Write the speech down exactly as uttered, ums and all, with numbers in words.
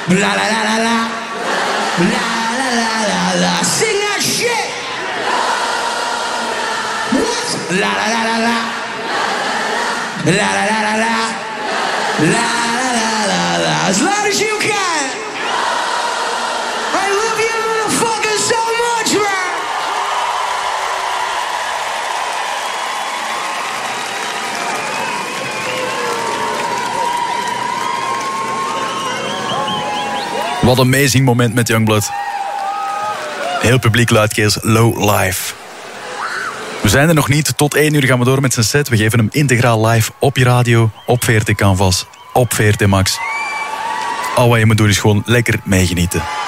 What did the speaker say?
Bla la la la la. Bla la la la la. Sing that shit. What? La la la la la. La la la la la. La la la la la. As loud as you can. I love you motherfuckers so much, man. Wat een amazing moment met Youngblood. Heel publiek luidkeels low live. We zijn er nog niet. Tot één uur gaan we door met zijn set. We geven hem integraal live op je radio, op V R T Canvas, op V R T Max. Al wat je moet doen is gewoon lekker meegenieten.